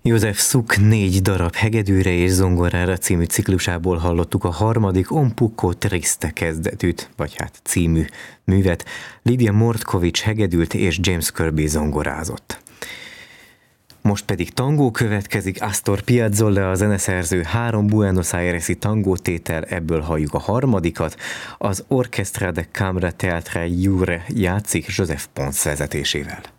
József Suk 4 darab hegedűre és zongorára című ciklusából hallottuk a harmadik Un poco triste kezdetűt, vagy hát című művet. Lidia Mordkovics hegedült és James Kirby zongorázott. Most pedig tangó következik, Astor Piazzolla a zeneszerző, 3 Buenos Aires-i tangótétel, ebből halljuk a harmadikat. Az Orchestra de Camera Teatre Jure játszik Joseph Pons vezetésével.